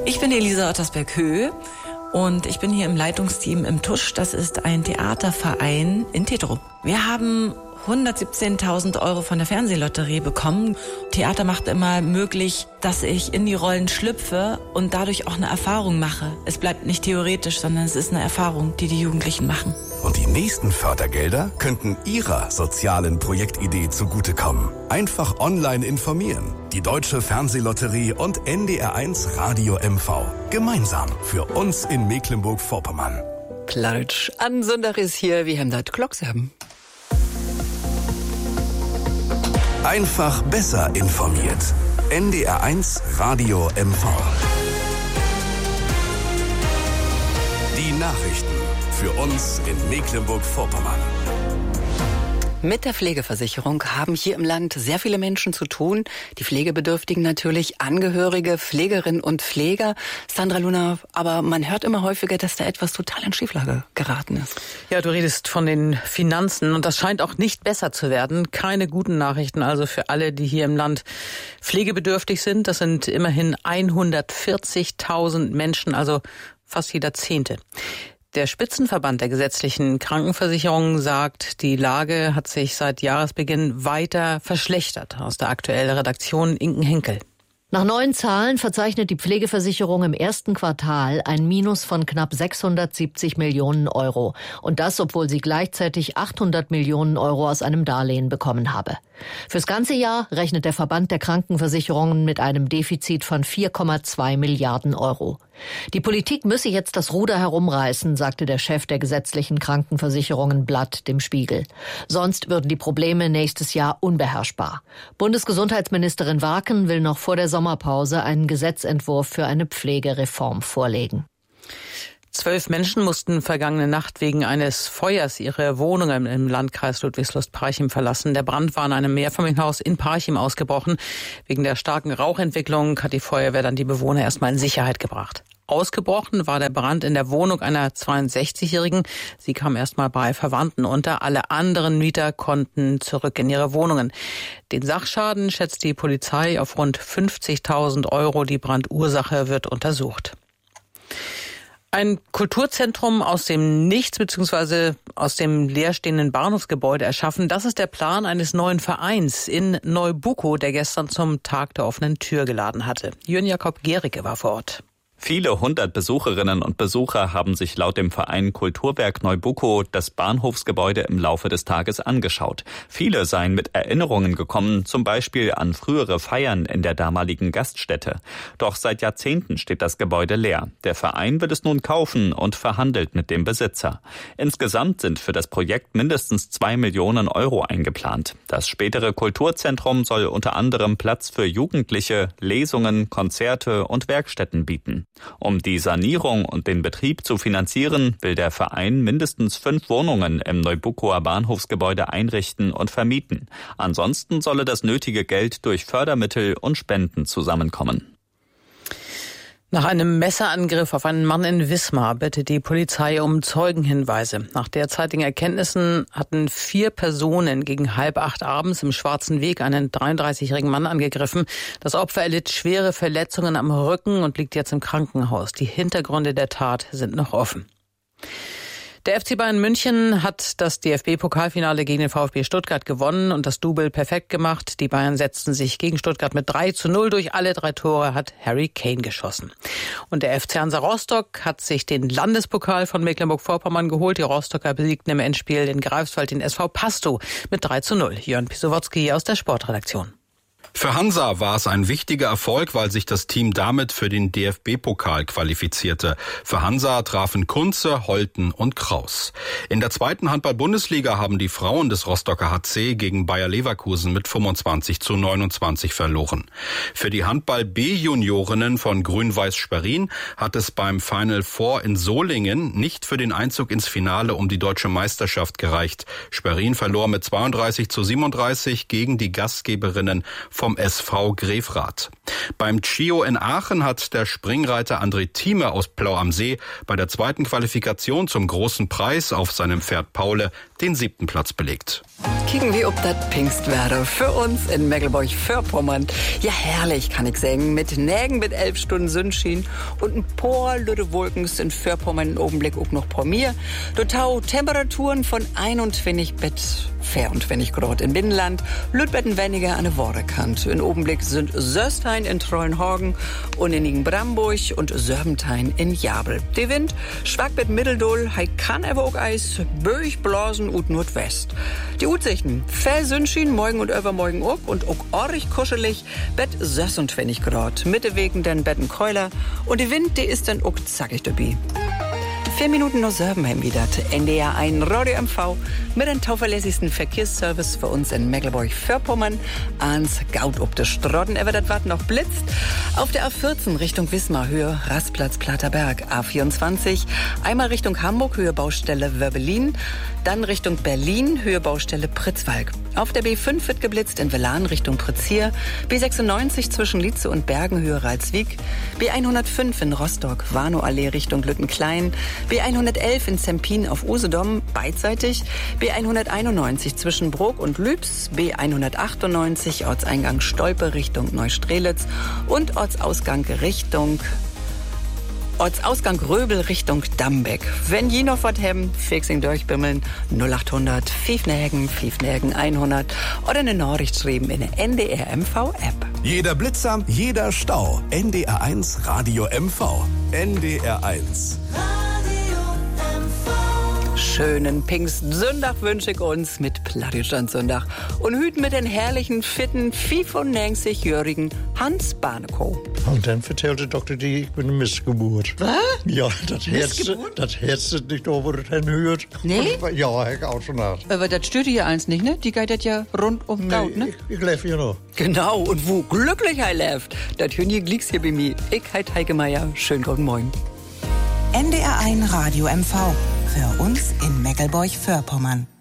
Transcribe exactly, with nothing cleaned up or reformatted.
Ich bin Elisa Ottersberg-Höh und ich bin hier im Leitungsteam im Tusch. Das ist ein Theaterverein in Tetro. Wir haben hundertsiebzehntausend Euro von der Fernsehlotterie bekommen. Theater macht immer möglich, dass ich in die Rollen schlüpfe und dadurch auch eine Erfahrung mache. Es bleibt nicht theoretisch, sondern es ist eine Erfahrung, die die Jugendlichen machen. Und die nächsten Fördergelder könnten Ihrer sozialen Projektidee zugutekommen. Einfach online informieren. Die Deutsche Fernsehlotterie und N D R eins Radio M V. Gemeinsam für uns in Mecklenburg-Vorpommern. Klatsch. An Sonntag ist hier, wie haben das Glocks haben. Einfach besser informiert. N D R eins Radio M V. Die Nachrichten für uns in Mecklenburg-Vorpommern. Mit der Pflegeversicherung haben hier im Land sehr viele Menschen zu tun. Die Pflegebedürftigen natürlich, Angehörige, Pflegerinnen und Pfleger. Sandra Luna, aber man hört immer häufiger, dass da etwas total in Schieflage geraten ist. Ja, du redest von den Finanzen und das scheint auch nicht besser zu werden. Keine guten Nachrichten also für alle, die hier im Land pflegebedürftig sind. Das sind immerhin hundertvierzigtausend Menschen, also fast jeder Zehnte. Der Spitzenverband der gesetzlichen Krankenversicherung sagt, die Lage hat sich seit Jahresbeginn weiter verschlechtert. Aus der aktuellen Redaktion Inken Henkel. Nach neuen Zahlen verzeichnet die Pflegeversicherung im ersten Quartal ein Minus von knapp sechshundertsiebzig Millionen Euro. Und das, obwohl sie gleichzeitig achthundert Millionen Euro aus einem Darlehen bekommen habe. Fürs ganze Jahr rechnet der Verband der Krankenversicherungen mit einem Defizit von vier Komma zwei Milliarden Euro. Die Politik müsse jetzt das Ruder herumreißen, sagte der Chef der gesetzlichen Krankenversicherungen Blatt dem Spiegel. Sonst würden die Probleme nächstes Jahr unbeherrschbar. Bundesgesundheitsministerin Warken will noch vor der Sommerpause einen Gesetzentwurf für eine Pflegereform vorlegen. Zwölf Menschen mussten vergangene Nacht wegen eines Feuers ihre Wohnungen im Landkreis Ludwigslust-Parchim verlassen. Der Brand war in einem Mehrfamilienhaus in Parchim ausgebrochen. Wegen der starken Rauchentwicklung hat die Feuerwehr dann die Bewohner erstmal in Sicherheit gebracht. Ausgebrochen war der Brand in der Wohnung einer zweiundsechzigjährigen. Sie kam erstmal bei Verwandten unter. Alle anderen Mieter konnten zurück in ihre Wohnungen. Den Sachschaden schätzt die Polizei auf rund fünfzigtausend Euro. Die Brandursache wird untersucht. Ein Kulturzentrum aus dem Nichts bzw. aus dem leerstehenden Bahnhofsgebäude erschaffen, das ist der Plan eines neuen Vereins in Neubuko, der gestern zum Tag der offenen Tür geladen hatte. Jürgen Jakob Gericke war vor Ort. Viele hundert Besucherinnen und Besucher haben sich laut dem Verein Kulturwerk Neubuko das Bahnhofsgebäude im Laufe des Tages angeschaut. Viele seien mit Erinnerungen gekommen, zum Beispiel an frühere Feiern in der damaligen Gaststätte. Doch seit Jahrzehnten steht das Gebäude leer. Der Verein will es nun kaufen und verhandelt mit dem Besitzer. Insgesamt sind für das Projekt mindestens zwei Millionen Euro eingeplant. Das spätere Kulturzentrum soll unter anderem Platz für Jugendliche, Lesungen, Konzerte und Werkstätten bieten. Um die Sanierung und den Betrieb zu finanzieren, will der Verein mindestens fünf Wohnungen im Neubukoer Bahnhofsgebäude einrichten und vermieten. Ansonsten solle das nötige Geld durch Fördermittel und Spenden zusammenkommen. Nach einem Messerangriff auf einen Mann in Wismar bittet die Polizei um Zeugenhinweise. Nach derzeitigen Erkenntnissen hatten vier Personen gegen halb acht abends im Schwarzen Weg einen dreiunddreißigjährigen Mann angegriffen. Das Opfer erlitt schwere Verletzungen am Rücken und liegt jetzt im Krankenhaus. Die Hintergründe der Tat sind noch offen. Der F C Bayern München hat das D F B-Pokalfinale gegen den VfB Stuttgart gewonnen und das Double perfekt gemacht. Die Bayern setzten sich gegen Stuttgart mit drei zu null durch. Alle drei Tore hat Harry Kane geschossen. Und der F C Hansa Rostock hat sich den Landespokal von Mecklenburg-Vorpommern geholt. Die Rostocker besiegten im Endspiel in Greifswald den S V Pastow mit drei zu null. Jörn Pisowotzki aus der Sportredaktion. Für Hansa war es ein wichtiger Erfolg, weil sich das Team damit für den D F B-Pokal qualifizierte. Für Hansa trafen Kunze, Holten und Kraus. In der zweiten Handball-Bundesliga haben die Frauen des Rostocker H C gegen Bayer Leverkusen mit fünfundzwanzig zu neunundzwanzig verloren. Für die Handball-B-Juniorinnen von Grün-Weiß Schwerin hat es beim Final Four in Solingen nicht für den Einzug ins Finale um die deutsche Meisterschaft gereicht. Schwerin verlor mit zweiunddreißig zu siebenunddreißig gegen die Gastgeberinnen vom S V Grefrath. Beim Chio in Aachen hat der Springreiter André Thieme aus Plau am See bei der zweiten Qualifikation zum Großen Preis auf seinem Pferd Paule den siebten Platz belegt. Kicken wie ob das Pingst wäre. Für uns in Mecklenburg-Vorpommern. Ja, herrlich, kann ich sagen. Mit Nägen mit elf Stunden Sonnenschein und ein paar lüde Wolken in Vorpommern im Augenblick auch noch vor mir. Total Temperaturen von einundzwanzig bis vierundzwanzig Grad im Binnenland. Lütbetten weniger an der Worrekant. In Augenblick sind Söstein in Treuenhagen und in Bramburg und Serbentein in Jabel. Der Wind schwach mit Mitteldol, hei kann aber auch Eis, böig blasen und Nordwest. Die Aussichten, Versünschien, morgen und übermorgen auch und auch orrig kuschelig, Bett sechsundzwanzig Grad. Mitte wegen den Betten Keuler und der Wind, der ist dann auch zackig dabei. Vier Minuten noch Serbenheim wieder. N D R eins Radio M V mit dem tauverlässigsten Verkehrsservice für uns in Mecklenburg-Vorpommern. Ans Gaut ob de Strotten, ever dat wat noch blitzt. Auf der A vierzehn Richtung Wismar, Höhe Rastplatz Platerberg. A vierundzwanzig, einmal Richtung Hamburg, Höhe Baustelle Wörbelin. Dann Richtung Berlin, Höhe Baustelle Pritzwalk. Auf der B fünf wird geblitzt in Velan Richtung Prizier. B sechsundneunzig zwischen Lietze und Bergen, Höhe Ralswiek. B hundertfünf in Rostock, Warnow-Allee Richtung Lüttenklein. B hundertelf in Zempin auf Usedom, beidseitig. B hunderteinundneunzig zwischen Brok und Lübs. B hundertachtundneunzig Ortseingang Stolpe Richtung Neustrelitz. Und Ortsausgang Richtung Ortsausgang Röbel Richtung Dambeck. Wenn je noch was haben, fixing durchbimmeln, null achthundert, Pfiefnägen, Pfiefnägen hundert oder eine Nachricht schreiben in der N D R M V App. Jeder Blitzer, jeder Stau. N D R eins Radio M V. N D R eins. Schönen Pfingstsonntag wünsche ich uns mit Plattdeutschland-Sonntag und hüten mit den herrlichen, fitten, fünfundneunzigjährigen Hans Barnekow. Und dann erzählte Doktor die, ich bin eine Missgeburt. Was? Ja, das Herz, das Herz ist nicht da, wo das hinhört. Nee? Und, ja, ich auch schon nach. Aber das stört ja eins nicht, ne? Die geht das ja rund um Nee, Gaut, ne? ich, ich lebe hier noch. Genau, und wo glücklich er lebt, das Hünje glieks hier bei mir. Ich heit Heike Meier, schönen guten Morgen. N D R eins Radio M V. Für uns in Mecklenburg-Vorpommern.